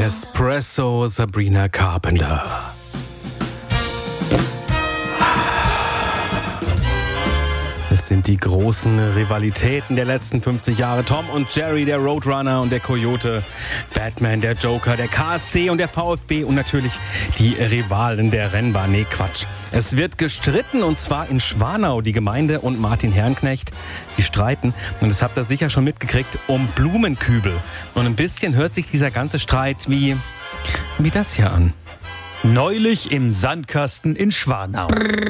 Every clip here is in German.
Espresso Sabrina Carpenter. Es sind die großen Rivalitäten der letzten 50 Jahre. Tom und Jerry, der Roadrunner und der Coyote. Batman, der Joker, der KSC und der VfB. Und natürlich die Rivalen der Rennbahn. Nee, Quatsch. Es wird gestritten, und zwar in Schwanau. Die Gemeinde und Martin Herrenknecht, die streiten. Und das habt ihr sicher schon mitgekriegt, um Blumenkübel. Und ein bisschen hört sich dieser ganze Streit wie das hier an. Neulich im Sandkasten in Schwanau.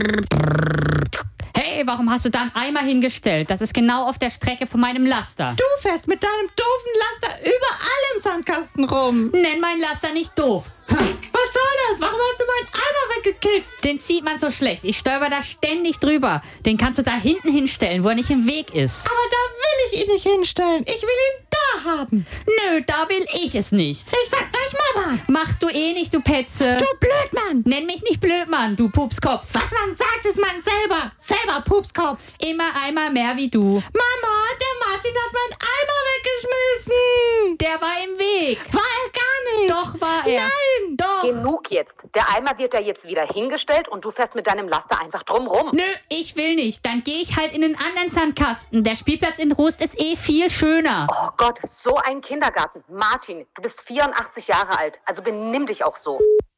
Hey, warum hast du da einen Eimer hingestellt? Das ist genau auf der Strecke von meinem Laster. Du fährst mit deinem doofen Laster überall im Sandkasten rum. Nenn meinen Laster nicht doof. Was soll das? Warum hast du meinen Eimer weggekickt? Den sieht man so schlecht. Ich stolper da ständig drüber. Den kannst du da hinten hinstellen, wo er nicht im Weg ist. Aber da will ich ihn nicht hinstellen. Ich will ihn da haben. Nö, da will ich es nicht. Ich sag's gleich Mama. Machst du eh nicht, du Petze. Du Blödmann. Nenn mich nicht Blödmann, du Pupskopf. Was man sagt, ist man selber. Selber Pupskopf. Immer einmal mehr wie du. Mama, der Martin hat meinen Eimer weggeschmissen. Der war im Weg. War er gar nicht. Doch war er. Nein. Doch. Genug jetzt. Der Eimer wird da jetzt wieder hingestellt und du fährst mit deinem Laster einfach drum rum. Nö, ich will nicht. Dann gehe ich halt in einen anderen Sandkasten. Der Spielplatz in Rust ist eh viel schöner. Oh Gott, so ein Kindergarten. Martin, du bist 84 Jahre alt, also benimm dich auch so.